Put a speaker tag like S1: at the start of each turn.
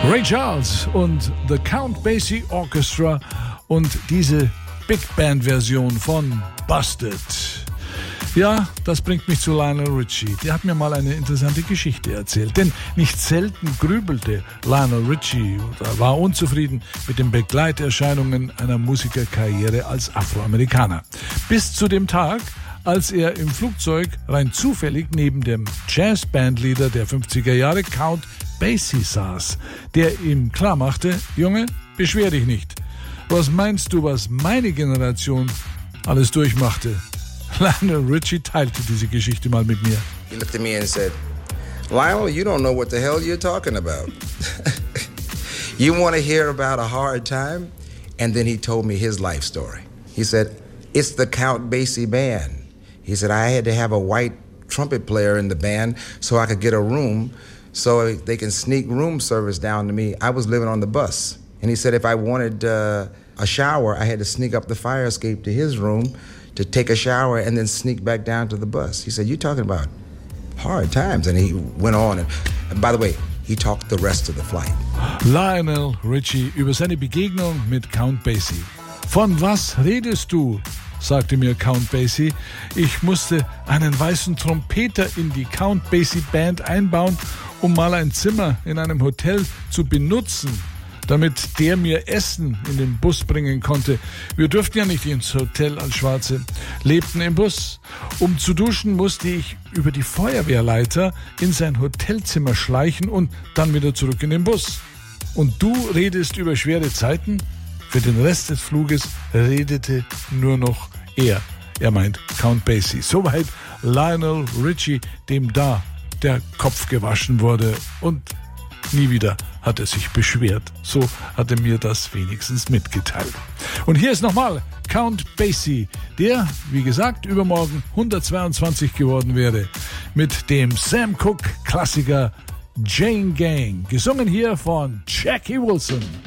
S1: Ray Charles und The Count Basie Orchestra und diese Big Band Version von Busted. Ja, das bringt mich zu Lionel Richie. Der hat mir mal eine interessante Geschichte erzählt. Denn nicht selten grübelte Lionel Richie oder war unzufrieden mit den Begleiterscheinungen einer Musikerkarriere als Afroamerikaner. Bis zu dem Tag, als er im Flugzeug rein zufällig neben dem Jazzbandleader der 50er Jahre Count Basie saß, der ihm klarmachte: Junge, beschwer dich nicht. Was meinst du, was meine Generation alles durchmachte? Lionel Richie teilte diese Geschichte mal mit mir.
S2: He looked at me and said, Lionel, you don't know what the hell you're talking about. You want to hear about a hard time? And then he told me his life story. He said, it's the Count Basie band. He said, I had to have a white trumpet player in the band so I could get a room so they can sneak room service down to me. I was living on the bus. And he said if I wanted a shower, I had to sneak up the fire escape to his room to take a shower and then sneak back down to the bus. He said, you're talking about hard times. And he went on. And by the way, he talked the rest of the flight.
S1: Lionel Richie über seine Begegnung mit Count Basie. Von was redest du? Sagte mir Count Basie. Ich musste einen weißen Trompeter in die Count Basie Band einbauen, um mal ein Zimmer in einem Hotel zu benutzen, damit der mir Essen in den Bus bringen konnte. Wir durften ja nicht ins Hotel als Schwarze, lebten im Bus. Um zu duschen musste ich über die Feuerwehrleiter in sein Hotelzimmer schleichen und dann wieder zurück in den Bus. Und du redest über schwere Zeiten? Für den Rest des Fluges redete nur noch er. Er meint Count Basie. Soweit Lionel Richie, dem da der Kopf gewaschen wurde und nie wieder hat er sich beschwert. So hat er mir das wenigstens mitgeteilt. Und hier ist nochmal Count Basie, der, wie gesagt, übermorgen 122 geworden wäre, mit dem Sam Cooke Klassiker Jane Gang, gesungen hier von Jackie Wilson.